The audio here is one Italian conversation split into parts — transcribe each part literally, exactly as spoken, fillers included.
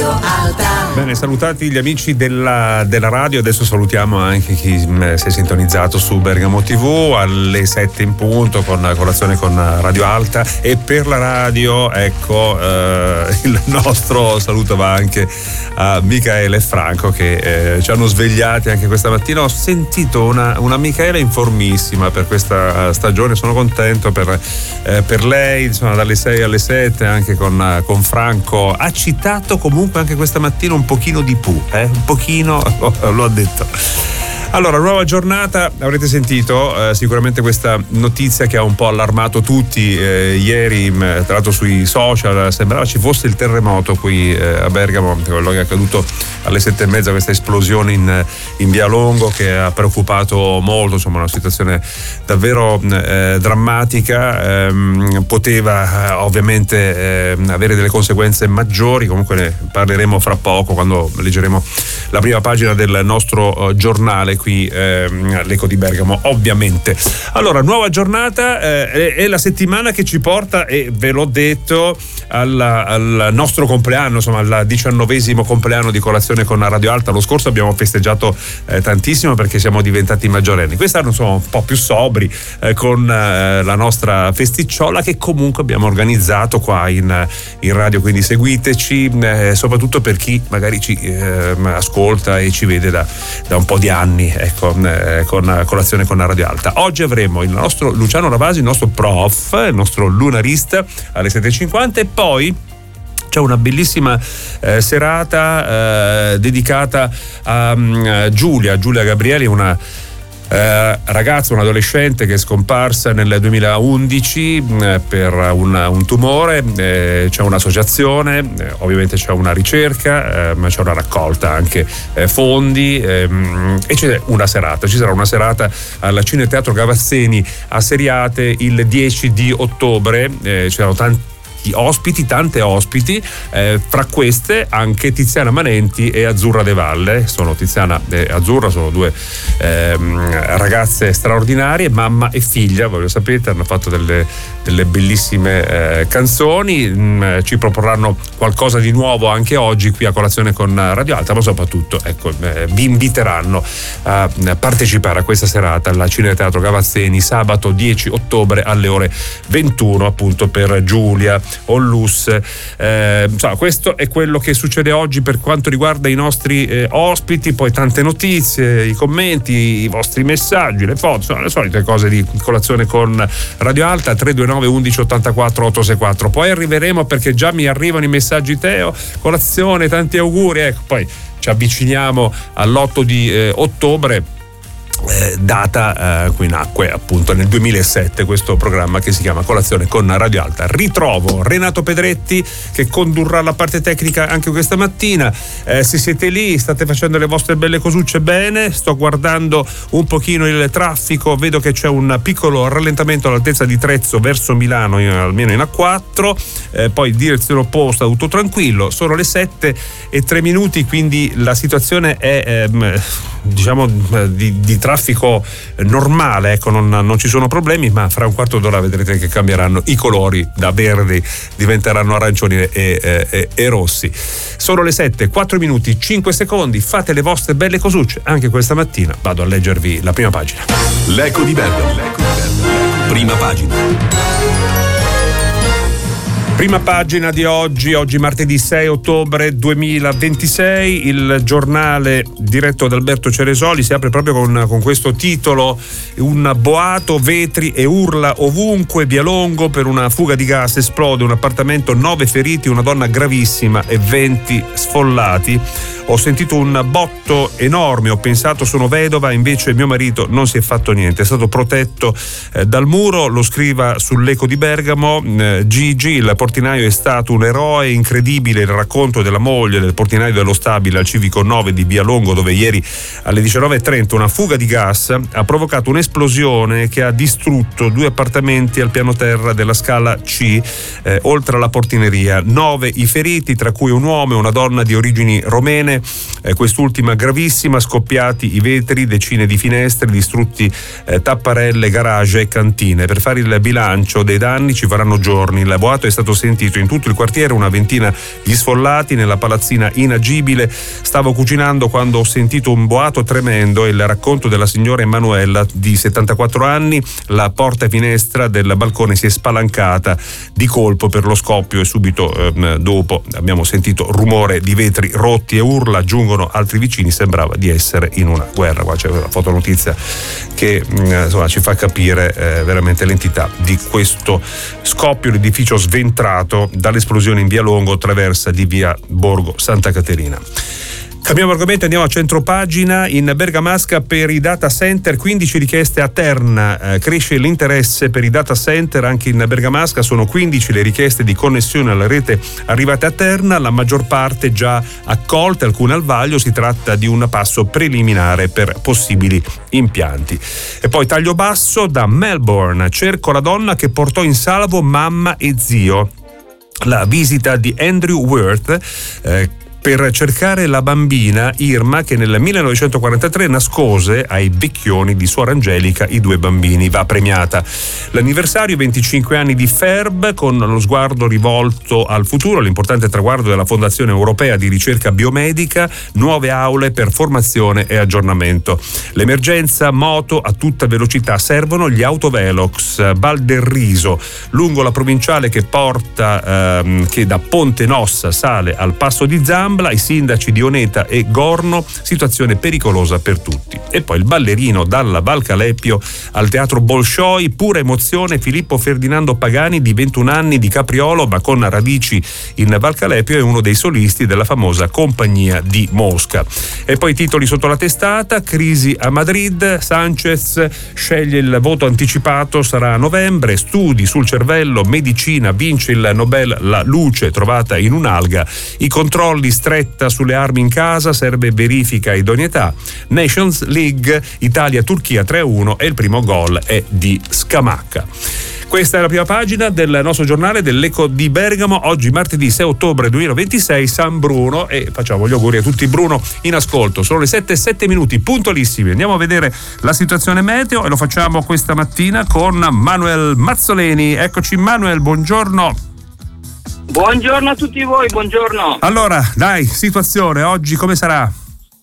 Alta. Bene, salutati gli amici della, della radio, adesso salutiamo anche chi mh, si è sintonizzato su Bergamo tivù alle sette in punto con colazione con Radio Alta, e per la radio ecco eh, il nostro saluto va anche a Michaele e Franco che eh, ci hanno svegliati anche questa mattina. Ho sentito una, una Michaela informissima per questa stagione, sono contento per, eh, per lei, insomma dalle sei alle sette anche con, con Franco. Ha citato comunque anche questa mattina un pochino di Pooh, eh? un pochino lo ha detto. Allora, nuova giornata, avrete sentito eh, sicuramente questa notizia che ha un po' allarmato tutti eh, ieri, mh, tra l'altro sui social sembrava ci fosse il terremoto qui eh, a Bergamo, quello che è accaduto alle sette e mezza, questa esplosione in, in Via Longo che ha preoccupato molto, insomma una situazione davvero eh, drammatica, ehm, poteva eh, ovviamente eh, avere delle conseguenze maggiori, comunque ne parleremo fra poco quando leggeremo la prima pagina del nostro uh, giornale qui ehm, l'Eco di Bergamo, ovviamente. Allora, nuova giornata, eh, è la settimana che ci porta, e ve l'ho detto, alla, al nostro compleanno, insomma al diciannovesimo compleanno di colazione con Radio Alta. Lo scorso abbiamo festeggiato eh, tantissimo perché siamo diventati maggiorenni, quest'anno sono un po' più sobri eh, con eh, la nostra festicciola che comunque abbiamo organizzato qua in, in radio, quindi seguiteci, eh, soprattutto per chi magari ci eh, ascolta e ci vede da, da un po' di anni, ecco, eh, con colazione con la Radio Alta. Oggi avremo il nostro Luciano Ravasi, il nostro prof, il nostro lunarista alle sette e cinquanta, e poi c'è una bellissima eh, serata eh, dedicata a um, Giulia, Giulia Gabrieli, una Eh, ragazza, un adolescente che è scomparsa nel duemilaundici eh, per un, un tumore. Eh, c'è un'associazione, eh, ovviamente c'è una ricerca, eh, ma c'è una raccolta anche eh, fondi ehm, e c'è una serata. Ci sarà una serata al Cineteatro Gavazzeni a Seriate il dieci di ottobre. Eh, ci saranno tanti ospiti, tante ospiti, eh, fra queste anche Tiziana Manenti e Azzurra De Valle. Sono Tiziana e Azzurra, sono due ehm, ragazze straordinarie, mamma e figlia, voi lo sapete, hanno fatto delle, delle bellissime eh, canzoni, mh, ci proporranno qualcosa di nuovo anche oggi qui a colazione con Radio Alta, ma soprattutto ecco, eh, vi inviteranno a partecipare a questa serata alla Cineteatro Gavazzeni sabato dieci ottobre alle ore ventuno, appunto per Giulia Onlus. Eh, insomma, questo è quello che succede oggi per quanto riguarda i nostri eh, ospiti, poi tante notizie, i commenti, i vostri messaggi, le foto, insomma, le solite cose di colazione con Radio Alta. Tre due nove undici ottantaquattro ottocentosessantaquattro. Poi arriveremo, perché già mi arrivano i messaggi: Teo, colazione, tanti auguri, ecco. Poi ci avviciniamo all'otto di eh, ottobre, Eh, data eh, cui nacque appunto nel duemilasette questo programma che si chiama Colazione con Radio Alta. Ritrovo Renato Pedretti che condurrà la parte tecnica anche questa mattina. Eh, se siete lì, state facendo le vostre belle cosucce, bene. Sto guardando un pochino il traffico, vedo che c'è un piccolo rallentamento all'altezza di Trezzo verso Milano, in, almeno in A quattro, eh, poi direzione opposta, tutto tranquillo. Sono le sette e tre minuti, quindi la situazione è ehm, diciamo di, di traffico normale, ecco, non, non ci sono problemi, ma fra un quarto d'ora vedrete che cambieranno i colori, da verdi diventeranno arancioni e, e, e, e rossi. Sono le sette, quattro minuti, cinque secondi, fate le vostre belle cosucce anche questa mattina. Vado a leggervi la prima pagina. L'Eco di Bergamo, prima pagina. Prima pagina di oggi, oggi martedì sei ottobre duemilaventisei, il giornale diretto da Alberto Ceresoli si apre proprio con, con questo titolo: un boato, vetri e urla ovunque, Via Longo, per una fuga di gas esplode un appartamento, nove feriti, una donna gravissima e venti sfollati. Ho sentito un botto enorme, ho pensato sono vedova, invece mio marito non si è fatto niente, è stato protetto eh, dal muro. Lo scriva sull'Eco di Bergamo eh, Gigi, il portinaio è stato un eroe, incredibile il racconto della moglie del portinaio dello stabile al civico nove di Via Longo, dove ieri alle diciannove e trenta una fuga di gas ha provocato un'esplosione che ha distrutto due appartamenti al piano terra della scala C, eh, oltre alla portineria. Nove i feriti, tra cui un uomo e una donna di origini romene, eh, quest'ultima gravissima, scoppiati i vetri, decine di finestre, distrutti eh, tapparelle, garage e cantine. Per fare il bilancio dei danni ci faranno giorni. Il boato è stato sentito in tutto il quartiere, una ventina gli sfollati nella palazzina inagibile. Stavo cucinando quando ho sentito un boato tremendo e il racconto della signora Emanuela di settantaquattro anni. La porta e finestra del balcone si è spalancata di colpo per lo scoppio e subito eh, dopo abbiamo sentito rumore di vetri rotti e urla. Aggiungono altri vicini, sembrava di essere in una guerra. Qua c'è una fotonotizia che insomma ci fa capire eh, veramente l'entità di questo scoppio. L'edificio sventrato dall'esplosione in via Longo, traversa di via Borgo Santa Caterina. Cambiamo argomento, andiamo a centropagina. In Bergamasca per i data center, quindici richieste a Terna. Eh, cresce l'interesse per i data center anche in Bergamasca, sono quindici le richieste di connessione alla rete arrivate a Terna, la maggior parte già accolte, alcune al vaglio. Si tratta di un passo preliminare per possibili impianti. E poi taglio basso da Melbourne, cerco la donna che portò in salvo mamma e zio. La visita di Andrew Worth eh, per cercare la bambina Irma che nel millenovecentoquarantatré nascose ai Becchioni di Suor Angelica i due bambini. Va premiata. L'anniversario, venticinque anni di Ferb, con lo sguardo rivolto al futuro, l'importante traguardo della Fondazione Europea di Ricerca Biomedica, nuove aule per formazione e aggiornamento. L'emergenza moto a tutta velocità, servono gli autovelox. Val del Riso, lungo la provinciale che porta ehm, che da Ponte Nossa sale al Passo di Zambra, i sindaci di Oneta e Gorno, situazione pericolosa per tutti. E poi il ballerino dalla Val Calepio al Teatro Bolshoi, pura emozione, Filippo Ferdinando Pagani, di ventuno anni, di Capriolo ma con radici in Val Calepio, è uno dei solisti della famosa Compagnia di Mosca. E poi titoli sotto la testata: crisi a Madrid, Sanchez sceglie il voto anticipato, sarà a novembre, studi sul cervello, medicina, vince il Nobel la luce trovata in un'alga, i controlli stretta sulle armi in casa, serve verifica idoneità. Nations League, Italia-Turchia tre a uno e il primo gol è di Scamacca. Questa è la prima pagina del nostro giornale dell'Eco di Bergamo, oggi martedì sei ottobre duemilaventisei, San Bruno, e facciamo gli auguri a tutti. Bruno in ascolto. Sono le sette e sette minuti, puntualissimi. Andiamo a vedere la situazione meteo e lo facciamo questa mattina con Manuel Mazzoleni. Eccoci Manuel, buongiorno. Buongiorno a tutti voi, buongiorno. Allora, dai, situazione oggi come sarà?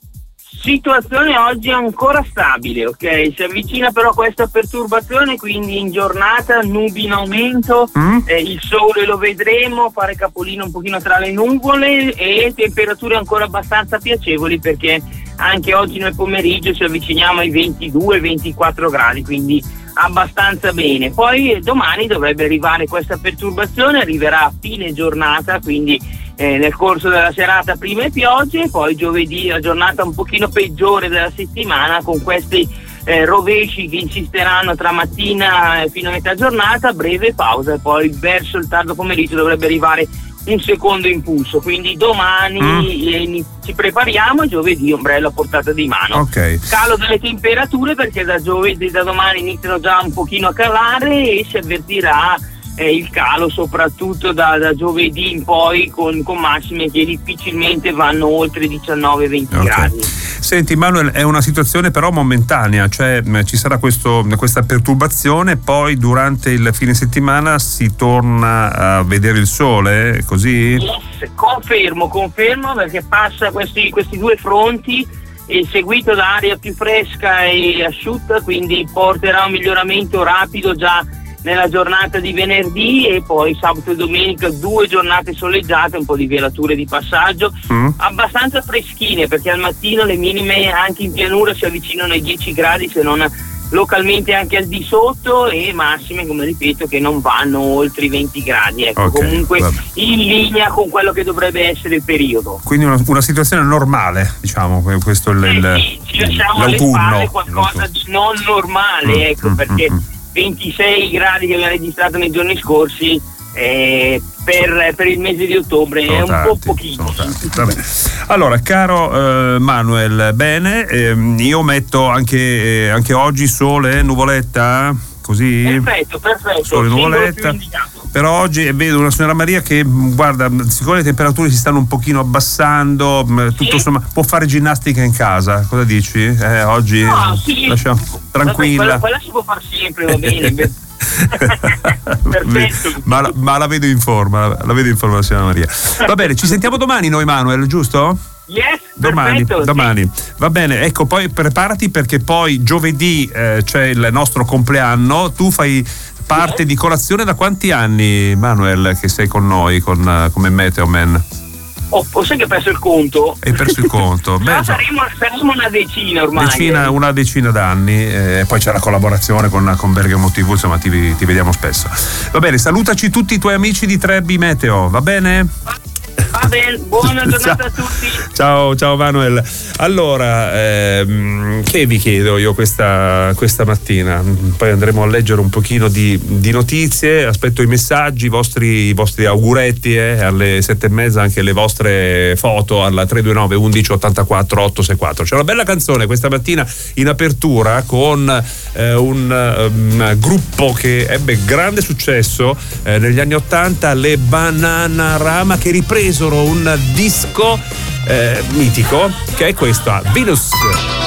Situazione oggi ancora stabile, ok? Si avvicina però questa perturbazione, quindi in giornata nubi in aumento, mm. eh, il sole lo vedremo fare capolino un pochino tra le nuvole e temperature ancora abbastanza piacevoli, perché anche oggi nel pomeriggio ci avviciniamo ai ventidue ventiquattro gradi, quindi abbastanza bene. Poi domani dovrebbe arrivare questa perturbazione, arriverà a fine giornata, quindi eh, nel corso della serata prime piogge, poi giovedì la giornata un pochino peggiore della settimana con questi eh, rovesci che insisteranno tra mattina fino a metà giornata, breve pausa e poi verso il tardo pomeriggio dovrebbe arrivare un secondo impulso, quindi domani mm. eh, ci prepariamo e giovedì ombrello a portata di mano. Okay. Calo delle temperature perché da giovedì, da domani iniziano già un pochino a calare e si avvertirà eh, il calo soprattutto da, da giovedì in poi con, con massime che difficilmente vanno oltre i diciannove venti okay. gradi. Senti Manuel, è una situazione però momentanea, cioè ci sarà questo, questa perturbazione, poi durante il fine settimana si torna a vedere il sole, così? Yes, confermo, confermo perché passa questi, questi due fronti e seguito da aria più fresca e asciutta, quindi porterà un miglioramento rapido già nella giornata di venerdì e poi sabato e domenica due giornate soleggiate, un po' di velature di passaggio, mm. abbastanza freschine perché al mattino le minime anche in pianura si avvicinano ai dieci gradi, se non localmente anche al di sotto, e massime, come ripeto, che non vanno oltre i venti gradi, ecco, okay, comunque vabbè. in linea con quello che dovrebbe essere il periodo. Quindi una, una situazione normale, diciamo, questo è il, il, sì, sì, ci lasciamo alle spalle qualcosa l'autunno. di non normale, mm, ecco, mm, perché mm, ventisei gradi che abbiamo registrato nei giorni scorsi eh, per, per il mese di ottobre sono è un tanti, po' pochino. Vabbè. Allora, caro eh, Manuel, bene, eh, io metto anche, eh, anche oggi sole, nuvoletta, così? Perfetto, perfetto. Sole, nuvoletta. Però oggi vedo una signora Maria che, guarda, siccome le temperature si stanno un pochino abbassando, tutto sì. insomma, può fare ginnastica in casa, cosa dici? Eh, oggi no, sì. lasciamo tranquilla. Vabbè, quella, quella si può fare sempre, va bene. Perfetto. ma, ma la vedo in forma, la vedo in forma, signora Maria. Va bene, ci sentiamo domani noi, Manuel, giusto? Yes, domani, perfetto, domani. Sì. Va bene, ecco, poi preparati perché poi giovedì eh, c'è il nostro compleanno. Tu fai parte yes. di Colazione da quanti anni, Manuel, che sei con noi con, come Meteo Man? Oh, oh, sai che ho perso il conto? Hai perso il conto? Beh, no, saremo, saremo una decina ormai. Decina, eh. Una decina d'anni, eh, poi c'è la collaborazione con, con Bergamo tivù, insomma ti, ti vediamo spesso. Va bene, salutaci tutti i tuoi amici di tre B Meteo, va bene? Va bene, buona giornata ciao. a tutti. Ciao, ciao Manuel. Allora, ehm, che vi chiedo io questa, questa mattina? Poi andremo a leggere un pochino di, di notizie, aspetto i messaggi, i vostri, i vostri auguretti, eh, alle sette e mezza anche le vostre foto alla tre due nove undici ottantaquattro ottocentosessantaquattro. C'è una bella canzone questa mattina in apertura con eh, un um, gruppo che ebbe grande successo eh, negli anni ottanta, le Bananarama, che ripresero un disco eh, mitico che è questo, Venus.